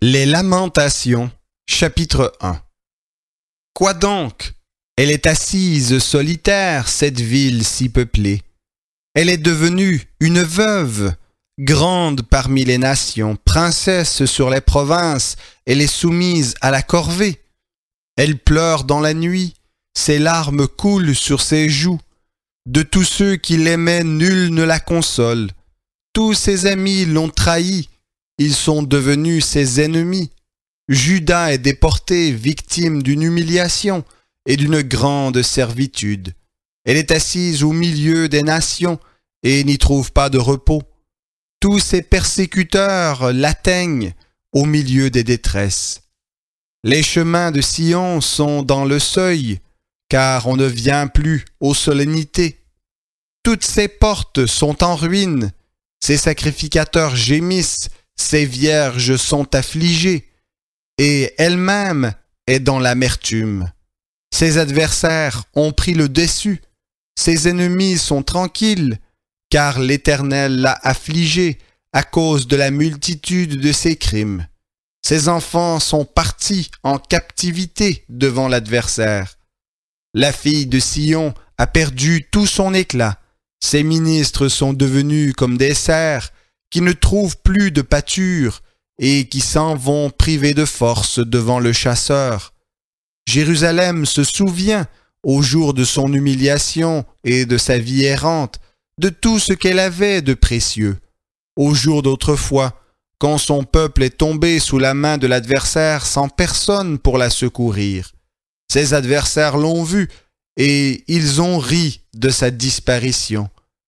Les Lamentations, chapitre 1. Quoi donc? Elle est assise solitaire, cette ville si peuplée. Elle est devenue une veuve, grande parmi les nations, princesse sur les provinces, elle est soumise à la corvée. Elle pleure dans la nuit, ses larmes coulent sur ses joues. De tous ceux qui l'aimaient, nul ne la console. Tous ses amis l'ont trahie, ils sont devenus ses ennemis. Juda est déporté, victime d'une humiliation et d'une grande servitude. Elle est assise au milieu des nations et n'y trouve pas de repos. Tous ses persécuteurs l'atteignent au milieu des détresses. Les chemins de Sion sont dans le seuil, car on ne vient plus aux solennités. Toutes ses portes sont en ruine, ses sacrificateurs gémissent, ses vierges sont affligées, et elle-même est dans l'amertume. Ses adversaires ont pris le dessus, ses ennemis sont tranquilles, car l'Éternel l'a affligée à cause de la multitude de ses crimes. Ses enfants sont partis en captivité devant l'adversaire. La fille de Sion a perdu tout son éclat. Ses ministres sont devenus comme des cerfs qui ne trouvent plus de pâture et qui s'en vont privés de force devant le chasseur. Jérusalem se souvient, au jour de son humiliation et de sa vie errante, de tout ce qu'elle avait de précieux. Au jour d'autrefois, quand son peuple est tombé sous la main de l'adversaire sans personne pour la secourir. Ses adversaires l'ont vue et ils ont ri de sa disparition.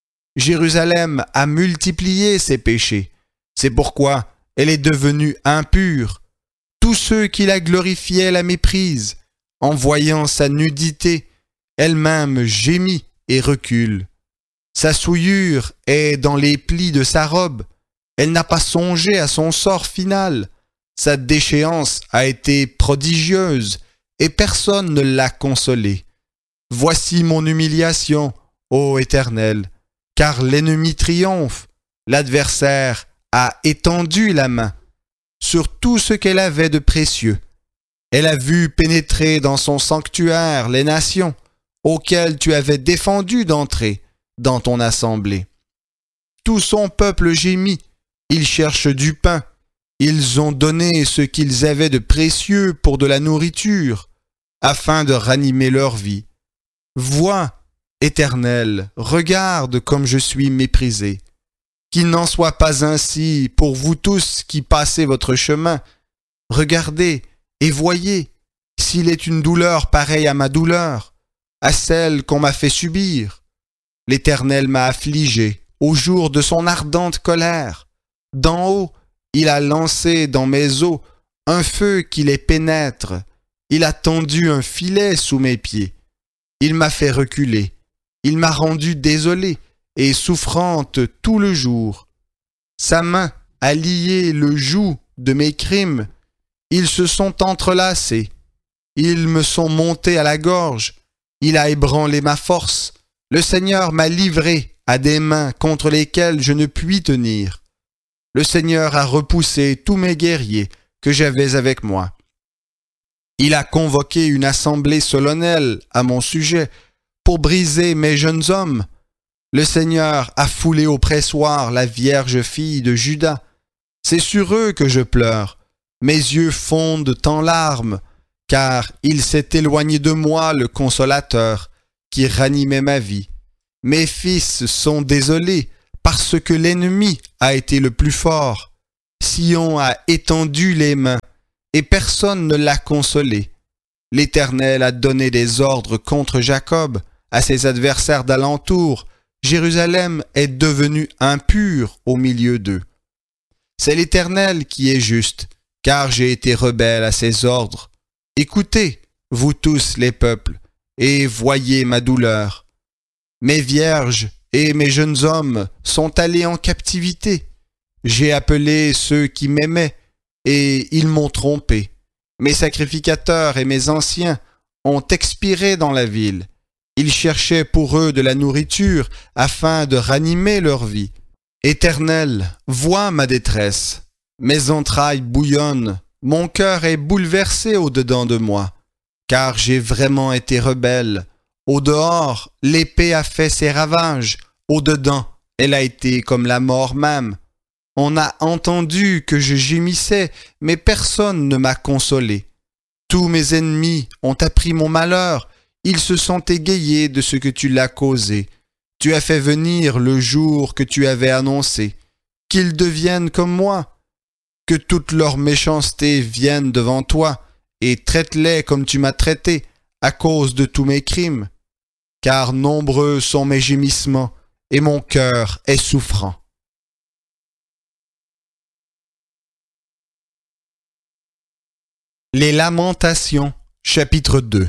Jérusalem a multiplié ses péchés. C'est pourquoi elle est devenue impure. Tous ceux qui la glorifiaient la méprisent. En voyant sa nudité, elle-même gémit et recule. Sa souillure est dans les plis de sa robe. Elle n'a pas songé à son sort final. Sa déchéance a été prodigieuse et personne ne l'a consolée. Voici mon humiliation, ô Éternel, car l'ennemi triomphe. L'adversaire a étendu la main sur tout ce qu'elle avait de précieux. Elle a vu pénétrer dans son sanctuaire les nations auxquelles tu avais défendu d'entrer dans ton assemblée. Tout son peuple gémit, ils cherchent du pain, ils ont donné ce qu'ils avaient de précieux pour de la nourriture, afin de ranimer leur vie. Vois, Éternel, regarde comme je suis méprisé. Qu'il n'en soit pas ainsi pour vous tous qui passez votre chemin. Regardez et voyez s'il est une douleur pareille à ma douleur, à celle qu'on m'a fait subir. L'Éternel m'a affligé au jour de son ardente colère. D'en haut, il a lancé dans mes os un feu qui les pénètre. Il a tendu un filet sous mes pieds. Il m'a fait reculer. Il m'a rendu désolée et souffrante tout le jour. Sa main a lié le joug de mes crimes. Ils se sont entrelacés. Ils me sont montés à la gorge. Il a ébranlé ma force. Le Seigneur m'a livré à des mains contre lesquelles je ne puis tenir. Le Seigneur a repoussé tous mes guerriers que j'avais avec moi. Il a convoqué une assemblée solennelle à mon sujet pour briser mes jeunes hommes. Le Seigneur a foulé au pressoir la vierge fille de Juda. C'est sur eux que je pleure. Mes yeux fondent en larmes, car il s'est éloigné de moi le consolateur qui ranimait ma vie. Mes fils sont désolés parce que l'ennemi a été le plus fort. Sion a étendu les mains et personne ne l'a consolé. L'Éternel a donné des ordres contre Jacob, à ses adversaires d'alentour. Jérusalem est devenue impure au milieu d'eux. C'est l'Éternel qui est juste, car j'ai été rebelle à ses ordres. Écoutez, vous tous les peuples, et voyez ma douleur. Mes vierges et mes jeunes hommes sont allés en captivité. J'ai appelé ceux qui m'aimaient, et ils m'ont trompé. Mes sacrificateurs et mes anciens ont expiré dans la ville. Ils cherchaient pour eux de la nourriture afin de ranimer leur vie. Éternel, vois ma détresse. Mes entrailles bouillonnent Mon cœur est bouleversé au-dedans de moi, car j'ai vraiment été rebelle. Au dehors, l'épée a fait ses ravages. Au dedans, elle a été comme la mort même. On a entendu que je gémissais, mais personne ne m'a consolé. Tous mes ennemis ont appris mon malheur. Ils se sont égayés de ce que tu l'as causé. Tu as fait venir le jour que tu avais annoncé. Qu'ils deviennent comme moi. Que toute leur méchanceté vienne devant toi, et traite-les comme tu m'as traité, à cause de tous mes crimes. Car nombreux sont mes gémissements, et mon cœur est souffrant. Les Lamentations, chapitre 2.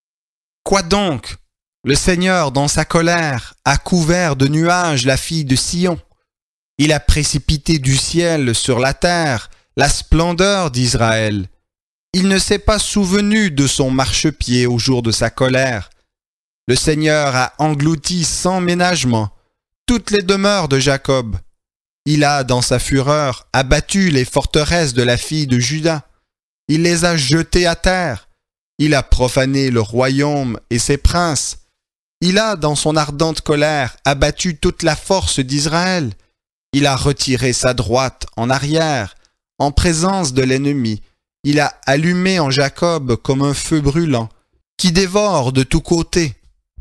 Quoi donc? Le Seigneur, dans sa colère, a couvert de nuages la fille de Sion. Il a précipité du ciel sur la terre la splendeur d'Israël. Il ne s'est pas souvenu de son marchepied au jour de sa colère. Le Seigneur a englouti sans ménagement toutes les demeures de Jacob. Il a, dans sa fureur, abattu les forteresses de la fille de Juda. Il les a jetées à terre. Il a profané le royaume et ses princes. Il a, dans son ardente colère, abattu toute la force d'Israël. Il a retiré sa droite en arrière, en présence de l'ennemi. Il a allumé en Jacob comme un feu brûlant, qui dévore de tous côtés.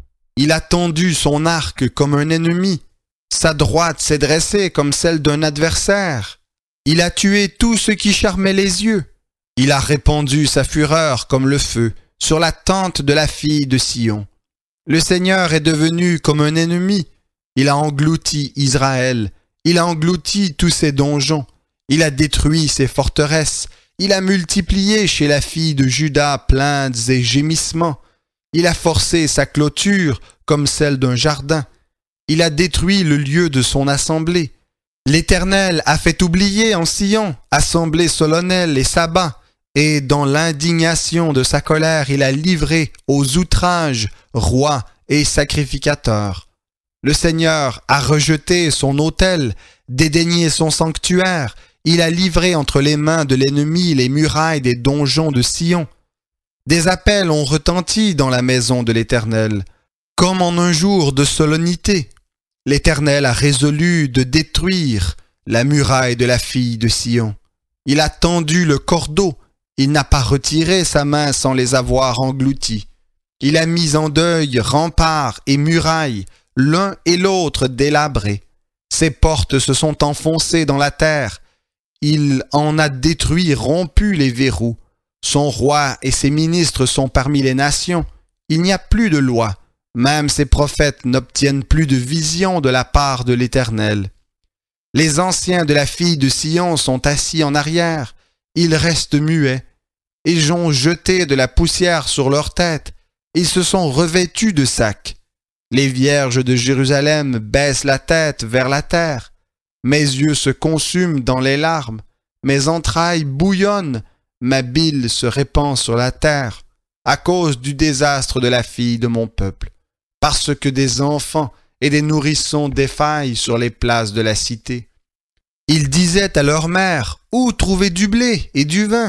Il a tendu son arc comme un ennemi. Sa droite s'est dressée comme celle d'un adversaire. Il a tué tout ce qui charmait les yeux. Il a répandu sa fureur comme le feu sur la tente de la fille de Sion. Le Seigneur est devenu comme un ennemi. Il a englouti Israël. Il a englouti tous ses donjons. Il a détruit ses forteresses. Il a multiplié chez la fille de Juda plaintes et gémissements. Il a forcé sa clôture comme celle d'un jardin. Il a détruit le lieu de son assemblée. L'Éternel a fait oublier en Sion assemblée solennelle et sabbat. Et dans l'indignation de sa colère, il a livré aux outrages rois et sacrificateurs. Le Seigneur a rejeté son autel, dédaigné son sanctuaire. Il a livré entre les mains de l'ennemi les murailles des donjons de Sion. Des appels ont retenti dans la maison de l'Éternel, comme en un jour de solennité. L'Éternel a résolu de détruire la muraille de la fille de Sion. Il a tendu le cordeau. Il n'a pas retiré sa main sans les avoir engloutis. Il a mis en deuil remparts et murailles, l'un et l'autre délabrés. Ses portes se sont enfoncées dans la terre. Il en a détruit, rompu les verrous. Son roi et ses ministres sont parmi les nations. Il n'y a plus de loi. Même ses prophètes n'obtiennent plus de vision de la part de l'Éternel. Les anciens de la fille de Sion sont assis en arrière. Ils restent muets. Ils ont jeté de la poussière sur leurs têtes. Ils se sont revêtus de sacs. Les vierges de Jérusalem baissent la tête vers la terre. Mes yeux se consument dans les larmes. Mes entrailles bouillonnent. Ma bile se répand sur la terre à cause du désastre de la fille de mon peuple. Parce que des enfants et des nourrissons défaillent sur les places de la cité. Ils disaient à leur mère, « Où trouver du blé et du vin ?»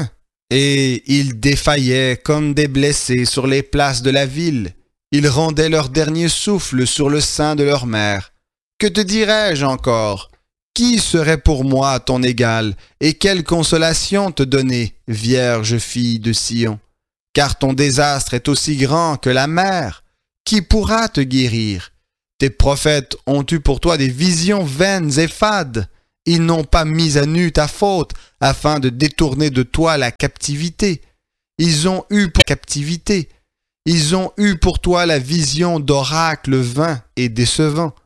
Et ils défaillaient comme des blessés sur les places de la ville. Ils rendaient leur dernier souffle sur le sein de leur mère. Que te dirais-je encore? Qui serait pour moi ton égal? Et quelle consolation te donner, vierge fille de Sion? Car ton désastre est aussi grand que la mer. Qui pourra te guérir? Tes prophètes ont eu pour toi des visions vaines et fades. Ils n'ont pas mis à nu ta faute afin de détourner de toi la captivité. Ils ont eu pour captivité. Ils ont eu pour toi la vision d'oracles vains et décevants.